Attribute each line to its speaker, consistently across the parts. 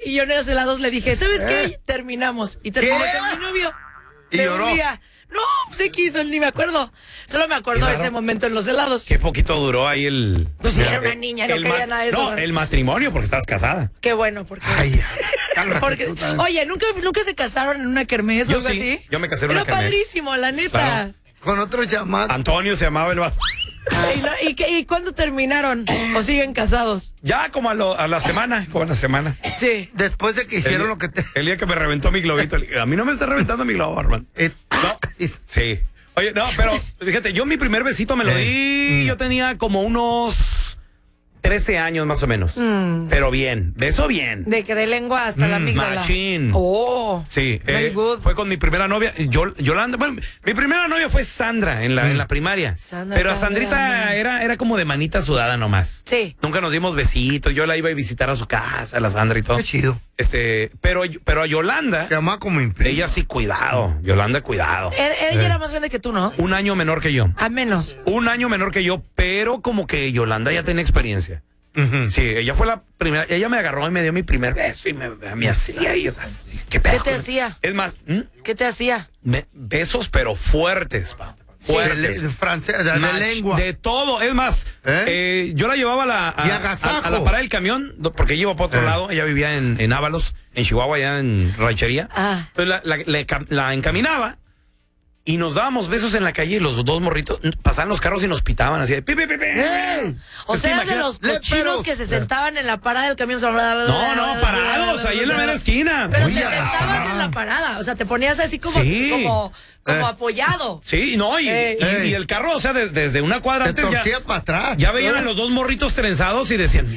Speaker 1: y yo en los helados le dije, ¿sabes qué? Terminamos. Y terminé con mi novio.
Speaker 2: ¿Y lloró?
Speaker 1: No, se quiso, ni me acuerdo. Solo me acuerdo de ese momento en los helados.
Speaker 3: Qué poquito duró ahí el...
Speaker 1: Pues era una niña, no quería nada de eso.
Speaker 3: No, el matrimonio, porque estabas casada.
Speaker 1: Qué bueno, porque...
Speaker 2: Ay,
Speaker 1: oye, ¿nunca se casaron en una kermés o algo así?
Speaker 3: Yo me casé en una kermés.
Speaker 1: Era padrísimo, la neta.
Speaker 3: Claro.
Speaker 2: con otro chamaco.
Speaker 3: Antonio se llamaba el vato.
Speaker 1: ¿Y cuándo terminaron? ¿O siguen casados?
Speaker 3: Ya como a la semana,
Speaker 1: Sí.
Speaker 2: Después de que hicieron lo que te...
Speaker 3: El día que me reventó mi globito. A mí no me está reventando mi globo, hermano. No, sí. Oye, no, pero fíjate, yo mi primer besito me lo di, yo tenía como unos 13 años más o menos. Pero bien, beso bien.
Speaker 1: De que de lengua hasta la amígdala.
Speaker 3: Machín.
Speaker 1: Oh.
Speaker 3: Sí,
Speaker 1: very good.
Speaker 3: fue con mi primera novia, Yolanda. Bueno, mi primera novia fue Sandra en la primaria. Pero a Sandrita era como de manita sudada nomás.
Speaker 1: Sí.
Speaker 3: Nunca nos dimos besitos. Yo la iba a visitar a su casa, a la Sandra y todo.
Speaker 2: Qué chido.
Speaker 3: Pero a Yolanda.
Speaker 2: Se llama como imperio.
Speaker 3: Ella sí, cuidado. Yolanda, cuidado.
Speaker 1: Ella era más grande que tú, ¿no?
Speaker 3: Un año menor que yo.
Speaker 1: A menos.
Speaker 3: Un año menor que yo, pero como que Yolanda ya tenía experiencia. Sí, ella fue la primera. Ella me agarró y me dio mi primer beso y me hacía. Y, ¿Qué
Speaker 1: te hacía?
Speaker 3: Es más,
Speaker 1: ¿qué te hacía?
Speaker 3: Besos, pero fuertes, pa. Fuertes.
Speaker 2: De lengua.
Speaker 3: De todo. Es más, yo la llevaba a la parada del camión, porque ella iba para otro lado. Ella vivía en Ábalos, en Chihuahua, allá en Ranchería. Entonces la encaminaba. Y nos dábamos besos en la calle y los dos morritos pasaban los carros y nos pitaban así de pi, pi, pi, pi.
Speaker 1: O sea, eran de los cochinos que se sentaban en la parada del camión.
Speaker 3: No, parados, ahí en la mera esquina.
Speaker 1: Pero te sentabas en la parada, o sea, te ponías así como apoyado.
Speaker 3: Sí, no, y el carro, o sea, desde una cuadra
Speaker 2: se
Speaker 3: antes
Speaker 2: torcía para atrás.
Speaker 3: Ya veían a los dos morritos trenzados y decían,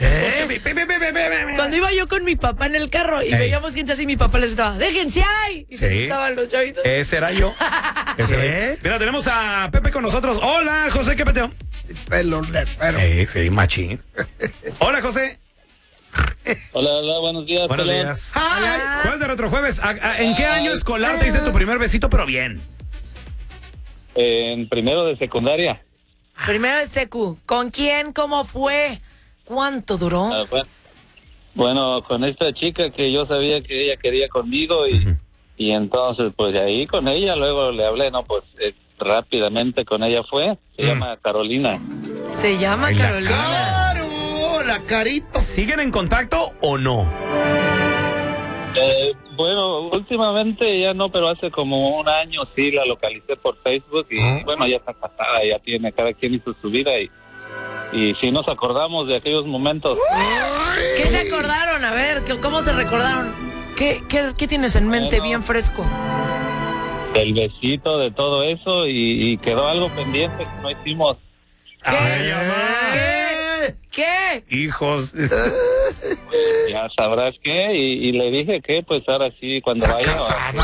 Speaker 1: Cuando iba yo con mi papá en el carro y veíamos gente así, mi papá les gritaba, déjense ahí. Y se asustaban los chavitos.
Speaker 3: Ese era yo. Mira, tenemos a Pepe con nosotros. Hola, José, ¿qué peteo?
Speaker 2: Pelo de perro.
Speaker 3: Sí, machín. Hola, José.
Speaker 4: Hola, buenos días.
Speaker 3: Buenos días.
Speaker 1: Hola.
Speaker 3: Jueves de Retrojueves. ¿En qué año escolar te hice tu primer besito, pero bien?
Speaker 4: En primero de secundaria.
Speaker 1: Primero de secu. ¿Con quién? ¿Cómo fue? ¿Cuánto duró?
Speaker 4: Bueno, con esta chica que yo sabía que ella quería conmigo y entonces pues ahí con ella luego le hablé, rápidamente con ella fue. Se llama Carolina.
Speaker 1: Se llama Carolina.
Speaker 2: ¡Claro! La carita.
Speaker 3: ¿Siguen en contacto o no?
Speaker 4: Bueno, últimamente ya no, pero hace como un año sí la localicé por Facebook y bueno, ya está casada, ya tiene, cada quien hizo su vida y sí nos acordamos de aquellos momentos.
Speaker 1: ¿Qué se acordaron? A ver, ¿cómo se recordaron? ¿Qué tienes en mente bien fresco?
Speaker 4: El besito de todo eso y quedó algo pendiente que no hicimos.
Speaker 1: ¿Qué?
Speaker 3: Hijos.
Speaker 4: Ya sabrás qué, y le dije que pues ahora sí, cuando vaya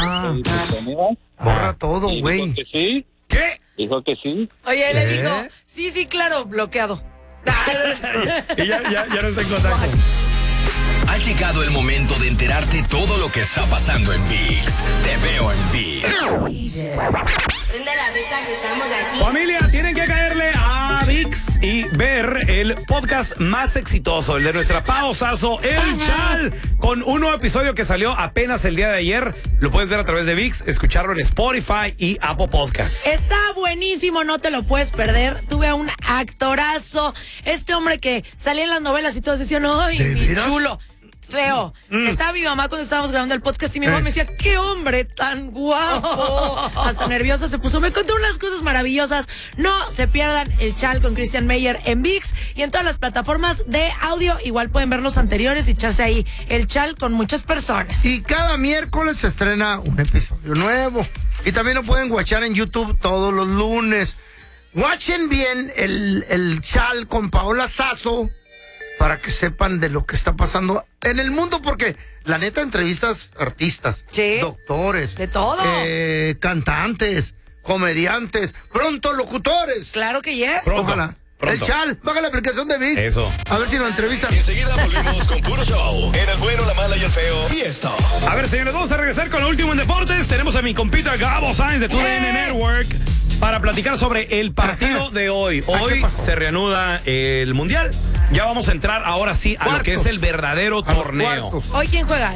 Speaker 2: borra todo, güey.
Speaker 4: Dijo que sí.
Speaker 3: ¿Qué?
Speaker 4: Dijo que sí.
Speaker 1: Oye, él le dijo, sí, claro, bloqueado.
Speaker 3: Y ya no está en contacto.
Speaker 5: Ha llegado el momento de enterarte todo lo que está pasando en ViX. Te veo en ViX.
Speaker 6: Prende la vista que estamos aquí.
Speaker 3: Familia, tienen que caerle a ViX y ver el podcast más exitoso, el de nuestra Pao Sasso, El Chal, con un nuevo episodio que salió apenas el día de ayer. Lo puedes ver a través de ViX, escucharlo en Spotify y Apple Podcasts.
Speaker 1: Está buenísimo, no te lo puedes perder. Tuve a un actorazo. Este hombre que salía en las novelas y todos decían, ¡ay, mi chulo! Feo. Estaba mi mamá cuando estábamos grabando el podcast y mi mamá me decía, ¡qué hombre tan guapo! Hasta nerviosa se puso. Me contó unas cosas maravillosas. No se pierdan El Chal con Christian Meyer en ViX y en todas las plataformas de audio. Igual pueden ver los anteriores y echarse ahí El Chal con muchas personas.
Speaker 2: Y cada miércoles se estrena un episodio nuevo. Y también lo pueden watchar en YouTube todos los lunes. Watchen bien el Chal con Paola Sasso, para que sepan de lo que está pasando en el mundo, porque la neta entrevistas artistas, doctores,
Speaker 1: de todo,
Speaker 2: cantantes, comediantes, pronto locutores.
Speaker 1: Claro que yes.
Speaker 2: Ojalá. El Chal, baja la aplicación de ViX.
Speaker 3: Eso.
Speaker 2: A ver si lo entrevistan.
Speaker 5: Enseguida volvemos con puro show. En el bueno, la mala y el feo. Y esto.
Speaker 3: A ver, señores, vamos a regresar con lo último en deportes. Tenemos a mi compita Gabo Sainz de TUDN Network para platicar sobre el partido de hoy. Hoy se reanuda el Mundial. Ya vamos a entrar ahora sí a lo que es el verdadero torneo.
Speaker 1: Hoy, ¿quién juega?